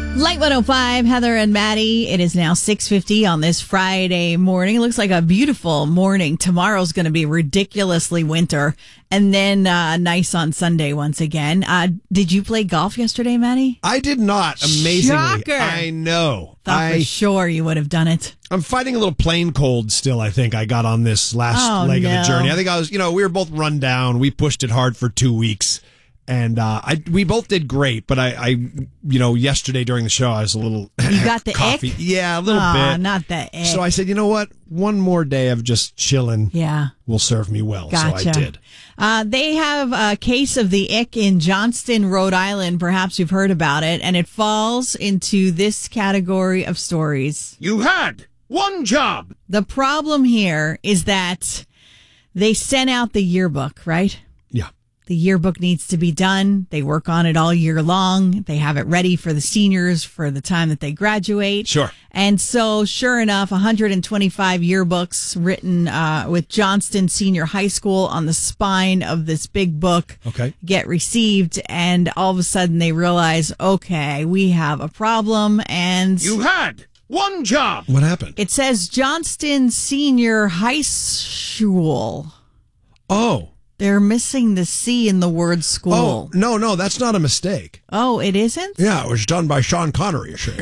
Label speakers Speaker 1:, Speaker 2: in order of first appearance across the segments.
Speaker 1: Light 105, Heather and Maddie. It is now 6:50 on this Friday morning. It looks like a beautiful morning. Tomorrow's going to be ridiculously winter, and then nice on Sunday once again. Did you play golf yesterday, Maddie?
Speaker 2: I did not. Amazingly.
Speaker 1: Shocker.
Speaker 2: I know.
Speaker 1: Thought for sure you would have done it.
Speaker 2: I'm fighting a little plane cold still, I think I got on this last leg of the journey. I think we were both run down. We pushed it hard for 2 weeks. And we both did great, but I yesterday during the show, I was a little
Speaker 1: You got the
Speaker 2: coffee.
Speaker 1: ick?
Speaker 2: Yeah, a little bit.
Speaker 1: Not the ick.
Speaker 2: So I said, you know what? One more day of just chilling will serve me well.
Speaker 1: Gotcha.
Speaker 2: So I did.
Speaker 1: They have a case of the ick in Johnston, Rhode Island. Perhaps you've heard about it, and it falls into this category of stories.
Speaker 3: You had one job.
Speaker 1: The problem here is that they sent out the yearbook, right?
Speaker 2: Yeah.
Speaker 1: The yearbook needs to be done. They work on it all year long. They have it ready for the seniors for the time that they graduate.
Speaker 2: Sure.
Speaker 1: And so, sure enough, 125 yearbooks written with Johnston Senior High School on the spine of this big book get received. And all of a sudden they realize, okay, we have a problem. And
Speaker 3: you had one job.
Speaker 2: What happened?
Speaker 1: It says Johnston Senior High School.
Speaker 2: Oh.
Speaker 1: They're missing the C in the word school.
Speaker 2: Oh, no, that's not a mistake.
Speaker 1: Oh, it isn't?
Speaker 2: Yeah, it was done by Sean Connery, you see.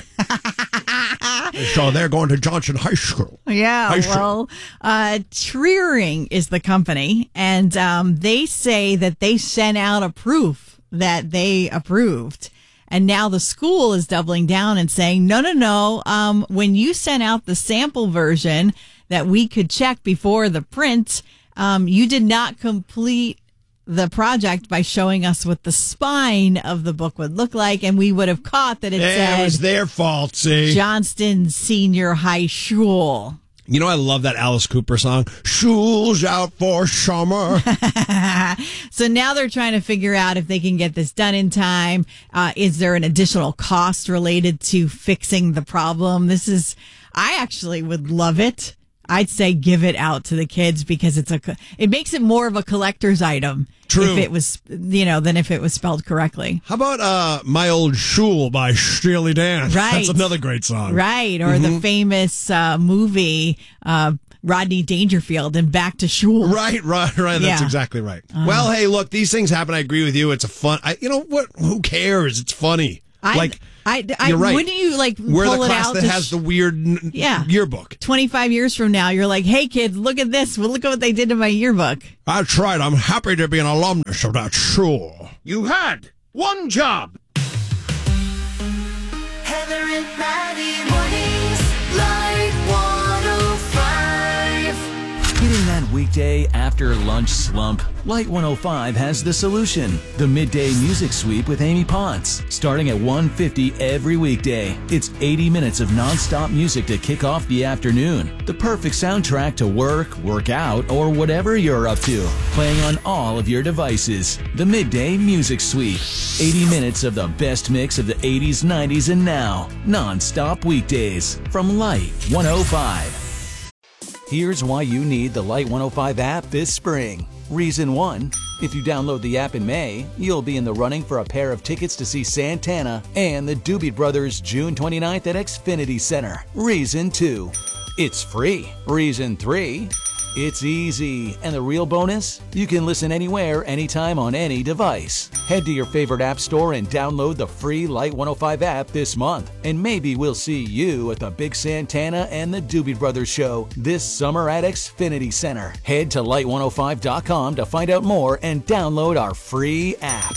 Speaker 2: So they're going to Johnson High School.
Speaker 1: Yeah, Triering is the company, and they say that they sent out a proof that they approved. And now the school is doubling down and saying, no. When you sent out the sample version that we could check before the print, you did not complete the project by showing us what the spine of the book would look like, and we would have caught that it said...
Speaker 2: It was their fault, see?
Speaker 1: Johnston Senior High School.
Speaker 2: You know, I love that Alice Cooper song, School's Out for Summer.
Speaker 1: So now they're trying to figure out if they can get this done in time. Is there an additional cost related to fixing the problem? I actually would love it. I'd say give it out to the kids because it makes it more of a collector's item.
Speaker 2: True.
Speaker 1: If it was, than if it was spelled correctly.
Speaker 2: How about My Old Shul by Steely Dan?
Speaker 1: Right.
Speaker 2: That's another great song.
Speaker 1: Right. Or the famous movie, Rodney Dangerfield and Back to Shul.
Speaker 2: Right. That's exactly right. Well, hey, look, these things happen. I agree with you. It's a fun, you know what? Who cares? It's funny. You're right.
Speaker 1: Wouldn't you
Speaker 2: We're
Speaker 1: pull
Speaker 2: the
Speaker 1: it
Speaker 2: class
Speaker 1: out
Speaker 2: that has the weird yearbook.
Speaker 1: 25 years from now, you're like, hey kids, look at this. Well, look at what they did to my yearbook.
Speaker 2: That's right. I'm happy to be an alumnus of that school.
Speaker 3: You had one job.
Speaker 4: Heather and Maddie mornings, Light 105.
Speaker 5: Hitting that weekday after lunch slump, Light 105 has the solution. The Midday Music Sweep with Amy Potts. Starting at 1:50 every weekday. It's 80 minutes of non-stop music to kick off the afternoon. The perfect soundtrack to work out, or whatever you're up to. Playing on all of your devices. The Midday Music Sweep. 80 minutes of the best mix of the 80s, 90s, and now. Non-stop weekdays from Light 105. Here's why you need the Light 105 app this spring. Reason 1, if you download the app in May, you'll be in the running for a pair of tickets to see Santana and the Doobie Brothers June 29th at Xfinity Center. Reason 2, it's free. Reason 3, it's easy. And the real bonus? You can listen anywhere, anytime on any device. Head to your favorite app store and download the free Light 105 app this month. And maybe we'll see you at the Big Santana and the Doobie Brothers show this summer at Xfinity Center. Head to light105.com to find out more and download our free app.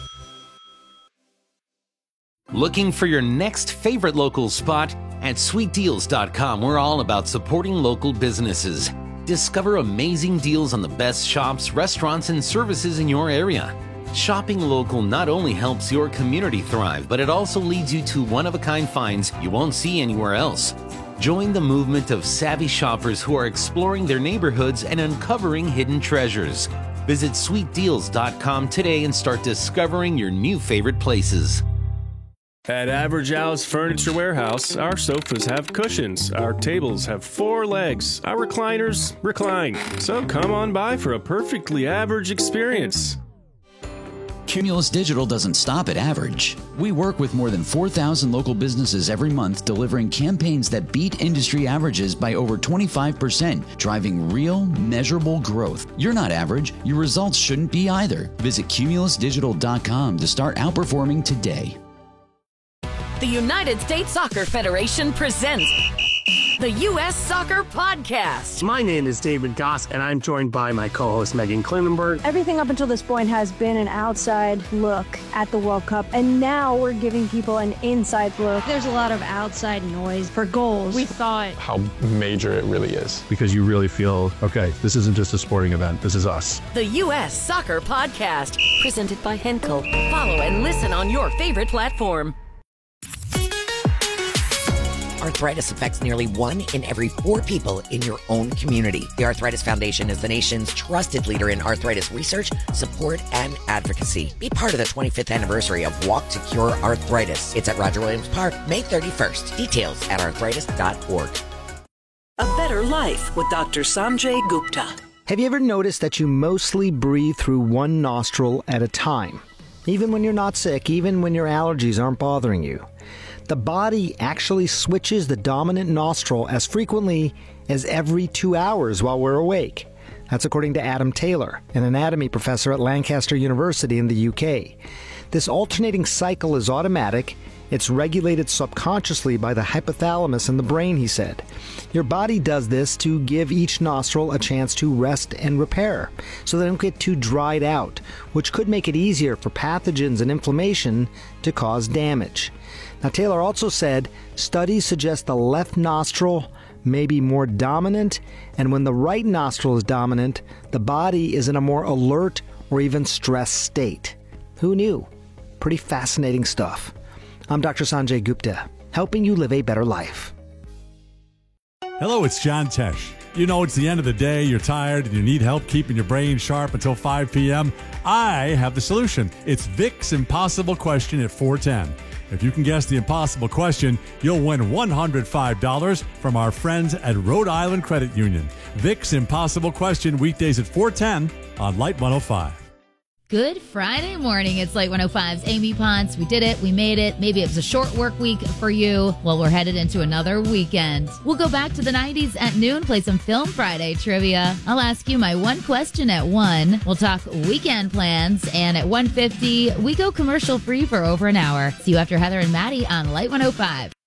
Speaker 6: Looking for your next favorite local spot? At sweetdeals.com, we're all about supporting local businesses. Discover amazing deals on the best shops, restaurants, and services in your area. Shopping local not only helps your community thrive, but it also leads you to one-of-a-kind finds you won't see anywhere else. Join the movement of savvy shoppers who are exploring their neighborhoods and uncovering hidden treasures. Visit sweetdeals.com today and start discovering your new favorite places.
Speaker 7: At Average Al's Furniture Warehouse, our sofas have cushions, our tables have 4 legs, our recliners recline. So come on by for a perfectly average experience.
Speaker 8: Cumulus Digital doesn't stop at average. We work with more than 4,000 local businesses every month, delivering campaigns that beat industry averages by over 25%, driving real, measurable growth. You're not average. Your results shouldn't be either. Visit cumulusdigital.com to start outperforming today.
Speaker 9: The United States Soccer Federation presents the U.S. Soccer Podcast.
Speaker 10: My name is David Goss, and I'm joined by my co-host Megan Klinenberg.
Speaker 11: Everything up until this point has been an outside look at the World Cup, and now we're giving people an inside look. There's a lot of outside noise for goals. We thought
Speaker 12: how major it really is.
Speaker 13: Because you really feel, okay, this isn't just a sporting event, this is us.
Speaker 9: The U.S. Soccer Podcast, presented by Henkel. Follow and listen on your favorite platform.
Speaker 14: Arthritis affects nearly 1 in every 4 people in your own community. The Arthritis Foundation is the nation's trusted leader in arthritis research, support, and advocacy. Be part of the 25th anniversary of Walk to Cure Arthritis. It's at Roger Williams Park, May 31st. Details at arthritis.org.
Speaker 9: A Better Life with Dr. Sanjay Gupta.
Speaker 15: Have you ever noticed that you mostly breathe through one nostril at a time? Even when you're not sick, even when your allergies aren't bothering you. The body actually switches the dominant nostril as frequently as every 2 hours while we're awake. That's according to Adam Taylor, an anatomy professor at Lancaster University in the UK. This alternating cycle is automatic. It's regulated subconsciously by the hypothalamus in the brain, he said. Your body does this to give each nostril a chance to rest and repair, so they don't get too dried out, which could make it easier for pathogens and inflammation to cause damage. Now, Taylor also said studies suggest the left nostril may be more dominant, and when the right nostril is dominant, the body is in a more alert or even stressed state. Who knew? Pretty fascinating stuff. I'm Dr. Sanjay Gupta, helping you live a better life.
Speaker 16: Hello, it's John Tesh. You know, it's the end of the day, you're tired, and you need help keeping your brain sharp until 5 p.m. I have the solution. It's Vic's Impossible Question at 410. If you can guess the impossible question, you'll win $105 from our friends at Rhode Island Credit Union. Vic's Impossible Question, weekdays at 410 on Light 105.
Speaker 17: Good Friday morning. It's Light 105's Amy Ponce. We did it. We made it. Maybe it was a short work week for you. Well, we're headed into another weekend. We'll go back to the 90s at noon, play some Film Friday trivia. I'll ask you my one question at 1. We'll talk weekend plans. And at 1:50, we go commercial free for over an hour. See you after Heather and Maddie on Light 105.